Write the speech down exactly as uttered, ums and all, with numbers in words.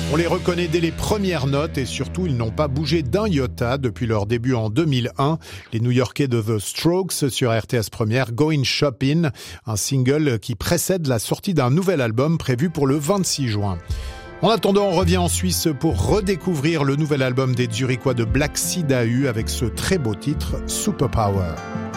On les reconnaît dès les premières notes et surtout, ils n'ont pas bougé d'un iota depuis leur début en deux mille un. Les New-Yorkais de The Strokes sur R T S Première, Going Shopping, un single qui précède la sortie d'un nouvel album prévu pour le vingt-six juin. En attendant, on revient en Suisse pour redécouvrir le nouvel album des Zurichois de Black Sea Dahu avec ce très beau titre, Superpower.